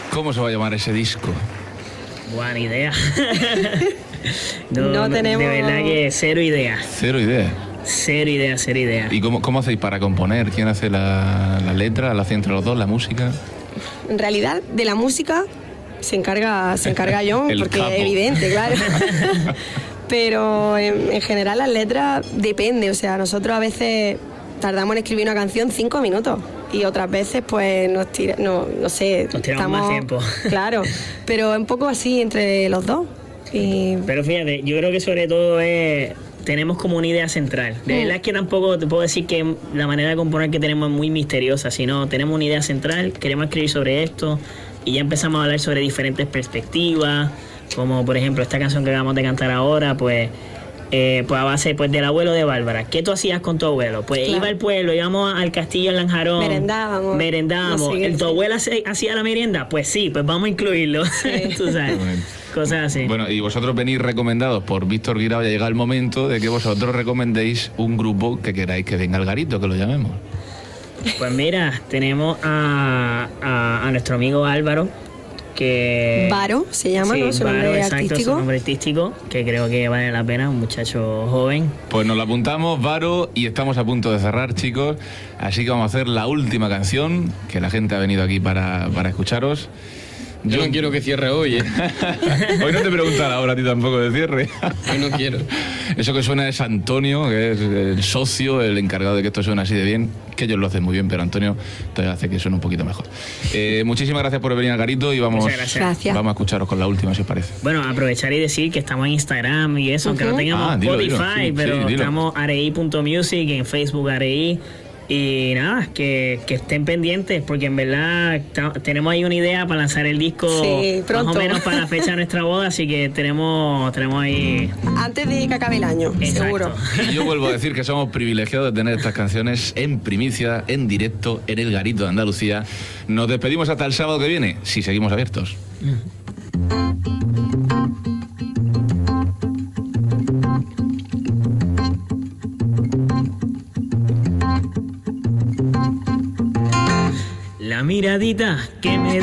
¿Cómo se va a llamar ese disco? Buena idea. No tenemos... De verdad que cero idea. Cero idea. Cero idea. ¿Y cómo hacéis para componer? ¿Quién hace la letra? ¿La hacéis entre los dos, la música? En realidad, de la música se encarga John, porque capo. es evidente, claro. Pero en general las letras depende, o sea, nosotros a veces tardamos en escribir una canción 5 minutos y otras veces pues nos tiramos más tiempo. Claro, pero un poco así entre los dos. Pero fíjate, yo creo que sobre todo tenemos como una idea central. De verdad es que tampoco te puedo decir que la manera de componer que tenemos es muy misteriosa, sino tenemos una idea central, queremos escribir sobre esto y ya empezamos a hablar sobre diferentes perspectivas, como por ejemplo esta canción que acabamos de cantar ahora, pues a base pues del abuelo de Bárbara. ¿Qué tú hacías con tu abuelo? Pues claro. Iba al pueblo, íbamos al castillo en Lanjarón, merendábamos. ¿Tu abuela hacía la merienda? Pues sí, pues vamos a incluirlo. Sí. Tú sabes, cosas así. Bueno, y vosotros venís recomendados por Víctor Guirao, ya llega el momento de que vosotros recomendéis un grupo que queráis que venga al garito, que lo llamemos. Pues mira, tenemos a nuestro amigo Álvaro, que... Varo se llama, sí, ¿no? Su nombre artístico. Su nombre artístico, que creo que vale la pena, un muchacho joven. Pues nos lo apuntamos, Varo, y estamos a punto de cerrar, chicos. Así que vamos a hacer la última canción, que la gente ha venido aquí para escucharos. Yo no quiero que cierre hoy, ¿eh? Hoy no te preguntan ahora a ti tampoco de cierre. Hoy no quiero. Eso que suena es Antonio, que es el socio, el encargado de que esto suene así de bien, que ellos lo hacen muy bien, pero Antonio todavía hace que suene un poquito mejor. Muchísimas gracias por venir al garito y vamos a escucharos con la última, si os parece. Bueno, aprovechar y decir que estamos en Instagram y eso, aunque no tengamos Spotify, sí, pero estamos arei.music, en Facebook Arei. Y nada, que estén pendientes, porque en verdad tenemos ahí una idea para lanzar el disco más o menos para la fecha de nuestra boda, así que tenemos ahí... Antes de que acabe el año, exacto. Seguro. Y yo vuelvo a decir que somos privilegiados de tener estas canciones en primicia, en directo, en el garito de Andalucía. Nos despedimos hasta el sábado que viene, si seguimos abiertos. La miradita que me